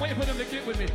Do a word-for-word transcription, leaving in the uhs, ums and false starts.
Why you put them the clip with me?